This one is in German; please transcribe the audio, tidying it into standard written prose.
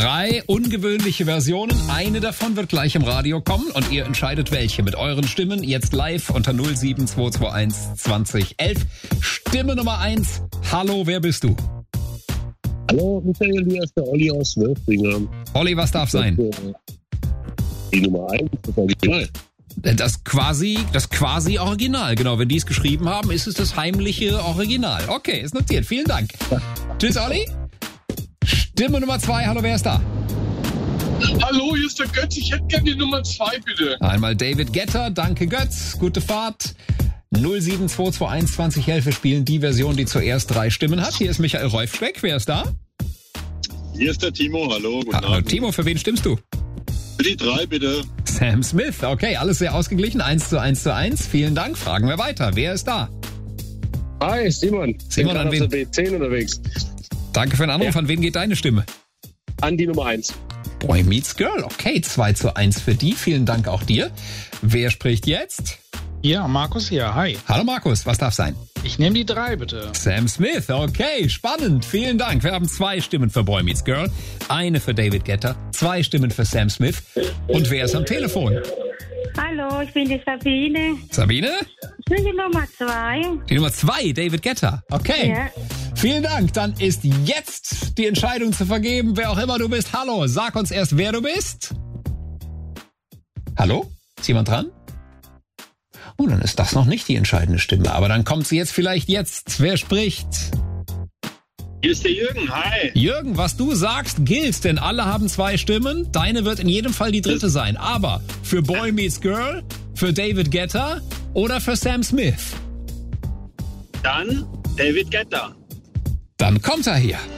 3 ungewöhnliche Versionen. Eine davon wird gleich im Radio kommen und ihr entscheidet welche. Mit euren Stimmen jetzt live unter 07221 2011. Stimme Nummer 1. Hallo, wer bist du? Hallo, Michael, hier ist der Olli aus Wölfingen. Olli, was darf sein? Die Nummer 1, das Original. Das quasi Original, genau. Wenn die es geschrieben haben, ist es das heimliche Original. Okay, ist notiert. Vielen Dank. Tschüss, Olli. Stimme Nummer 2. Hallo, wer ist da? Hallo, hier ist der Götz. Ich hätte gerne die Nummer 2, bitte. Einmal David Guetta. Danke, Götz. Gute Fahrt. 07221 2011. Wir spielen die Version, die zuerst 3 Stimmen hat. Hier ist Michael Reufschreck. Wer ist da? Hier ist der Timo. Hallo, guten Hallo, Abend. Timo, für wen stimmst du? Für die 3, bitte. Sam Smith. Okay, alles sehr ausgeglichen. 1:1. Vielen Dank. Fragen wir weiter. Wer ist da? Hi, Simon. Simon, an auf wen? der B10 unterwegs. Danke für den Anruf. Ja. An wen geht deine Stimme? An die Nummer 1. Boy Meets Girl. Okay, 2:1 für die. Vielen Dank auch dir. Wer spricht jetzt? Ja, Markus hier. Hi. Hallo Markus, was darf sein? Ich nehme die 3, bitte. Sam Smith. Okay, spannend. Vielen Dank. Wir haben 2 Stimmen für Boy Meets Girl, eine für David Guetta, 2 Stimmen für Sam Smith. Und wer ist am Telefon? Hallo, ich bin die Sabine. Sabine? Ich bin die Nummer 2. Die Nummer 2, David Guetta. Okay. Ja. Vielen Dank. Dann ist jetzt die Entscheidung zu vergeben, wer auch immer du bist. Hallo, sag uns erst, wer du bist. Hallo? Ist jemand dran? Oh, dann ist das noch nicht die entscheidende Stimme. Aber dann kommt sie jetzt vielleicht jetzt. Wer spricht? Hier ist der Jürgen. Hi. Jürgen, was du sagst, gilt, denn alle haben 2 Stimmen. Deine wird in jedem Fall die dritte sein. Aber für Boy Meets Girl, für David Guetta oder für Sam Smith? Dann David Guetta. Dann kommt er hier.